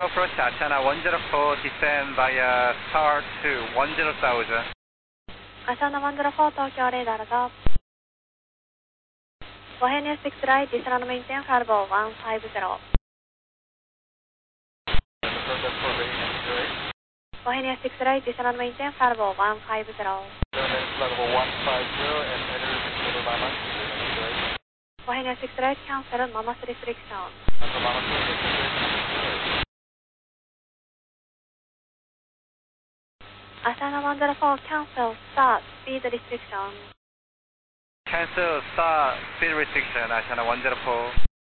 Approach Ashana 104, descend via Tower 2, 10,000. Ashana 104, Tokyo radar up. Bohemia 6 right, descend maintain flight 150. Bohemia 6 right, descend maintain flight 150. Level 150 and enter Mama. Bohemia 6 right, cancel Mama's restriction. Ashana 104, cancel, start, speed restriction. Cancel, start, speed restriction, Ashana 104.